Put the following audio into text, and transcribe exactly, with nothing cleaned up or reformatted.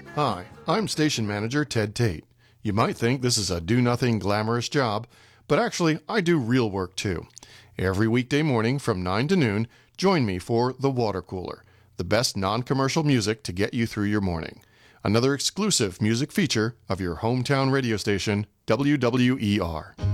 Hi, I'm Station Manager Ted Tate. You might think this is a do-nothing glamorous job, but actually I do real work too. Every weekday morning from nine to noon, join me for The Water Cooler, the best non-commercial music to get you through your morning. Another exclusive music feature of your hometown radio station, W W E R.